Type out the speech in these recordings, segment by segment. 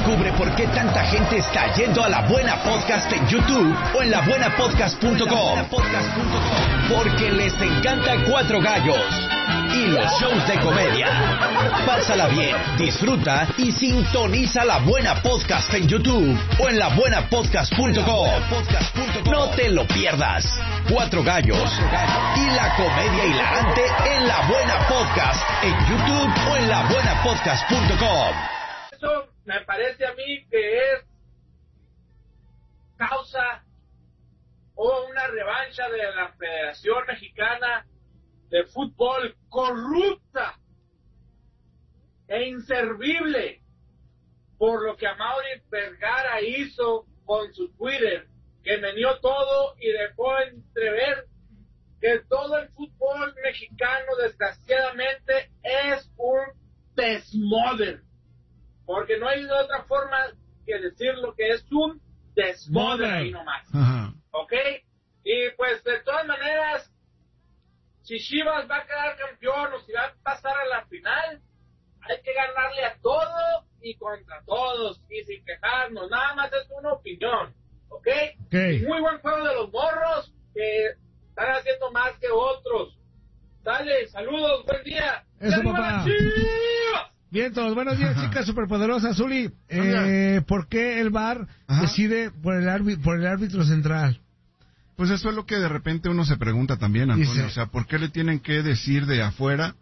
Descubre por qué tanta gente está yendo a La Buena Podcast en YouTube o en labuenapodcast.com. Porque les encanta Cuatro Gallos y los shows de comedia. Pásala bien, disfruta y sintoniza La Buena Podcast en YouTube o en labuenapodcast.com. No te lo pierdas. Cuatro Gallos y la comedia hilarante en La Buena Podcast en YouTube o en labuenapodcast.com. Eso me parece a mí que es causa o una revancha de la Federación Mexicana de Fútbol corrupta e inservible por lo que Amaury Vergara hizo con su Twitter, que meneó todo y dejó entrever que todo el fútbol mexicano desgraciadamente es un desmoder, porque no hay otra forma que decirlo, que es un desmoder ahí nomás. ¿Ok? Y pues de todas maneras, si Chivas va a quedar campeón o si va a pasar a la final, hay que ganarle a todo y contra todos y sin quejarnos. Nada más es una opinión, ¿ok? Muy buen juego de los morros, que están haciendo más que otros. Dale, saludos, buen día. Eso, papá. Bien, todos. Buenos días, chicas superpoderosas. Zuli, ¿por qué el VAR decide por el árbitro central? Pues eso es lo que de repente uno se pregunta también, Antonio. Dice, o sea, ¿por qué le tienen que decir de afuera?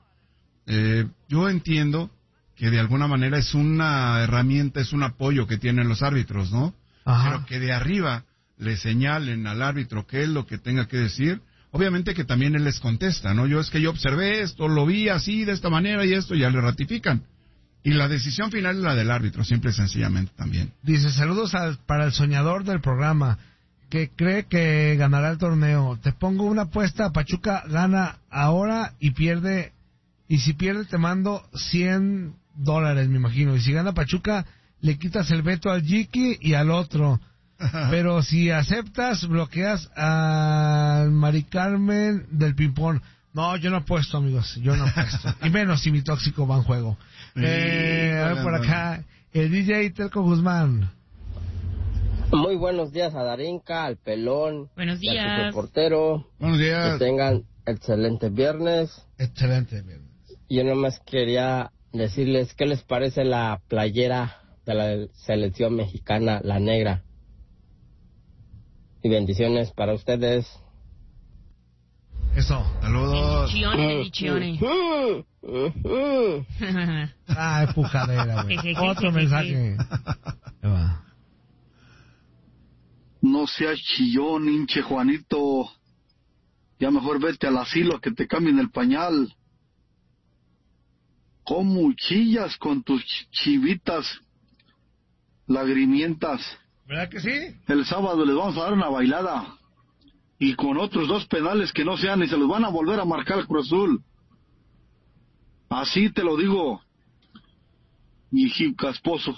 Yo entiendo que de alguna manera es una herramienta, es un apoyo que tienen los árbitros, ¿no? Ajá. Pero que de arriba le señalen al árbitro qué es lo que tenga que decir. Obviamente que también él les contesta, ¿no? Yo observé esto, lo vi así, de esta manera y esto, ya le ratifican. Y la decisión final es la del árbitro, simple y sencillamente también. Dice, saludos para el soñador del programa, que cree que ganará el torneo. Te pongo una apuesta, Pachuca gana ahora y pierde, y si pierde te mando $100, me imagino. Y si gana Pachuca, le quitas el veto al Jiki y al otro. Pero si aceptas, bloqueas al Mari Carmen del Pimpón. No, yo no apuesto, amigos, yo no apuesto. Y menos si mi tóxico va en juego. A ver por acá, el DJ Telco Guzmán. Muy buenos días a Darinka, al Pelón, buenos días, y al reportero. Buenos días. Que tengan excelente viernes. Excelente viernes. Yo nomás quería decirles qué les parece la playera de la selección mexicana, la negra. Y bendiciones para ustedes. Eso. Saludos. Bendiciones. Ah, pujadera, güey. Otro mensaje. No seas chillón, hinche Juanito. Ya mejor vete al asilo que te cambien el pañal. ¿Cómo chillas con tus chivitas lagrimientas? ¿Verdad que sí? El sábado les vamos a dar una bailada. Y con otros 2 penales que no sean, y se los van a volver a marcar al Cruz Azul. Así te lo digo, mi casposo.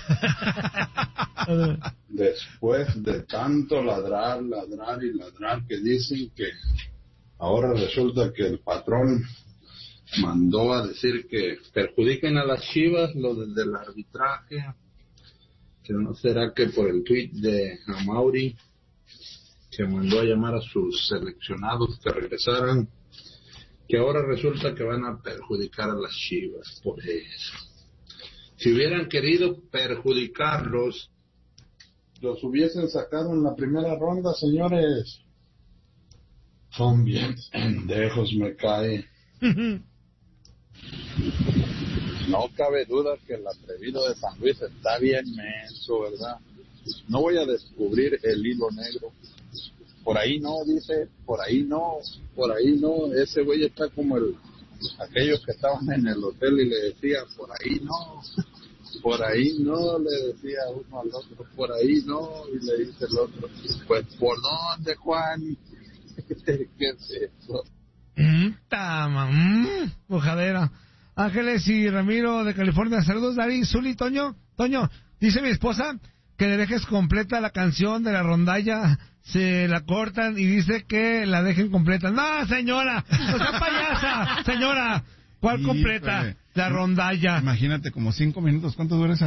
Después de tanto ladrar que dicen que ahora resulta que el patrón mandó a decir que perjudiquen a las Chivas lo del arbitraje, que no será que por el tuit de Amaury que mandó a llamar a sus seleccionados que regresaran, que ahora resulta que van a perjudicar a las Chivas por eso. Si hubieran querido perjudicarlos, los hubiesen sacado en la primera ronda, señores. Son bien pendejos, me cae. No cabe duda que el atrevido de San Luis está bien menso, ¿verdad? No voy a descubrir el hilo negro. Por ahí no, dice, por ahí no. Ese güey está como aquellos que estaban en el hotel y le decía, por ahí no, le decía uno al otro, por ahí no, y le dice el otro, pues, ¿por dónde, Juan? ¿Qué es eso? Mojadera. Ángeles y Ramiro de California, saludos, Dari, Zuli, Toño, dice mi esposa que le dejes completa la canción de la rondalla, se la cortan y dice que la dejen completa. No, señora, no sea payasa, señora, ¿cuál completa? La rondalla. Imagínate, como 5 minutos, ¿cuánto dura esa?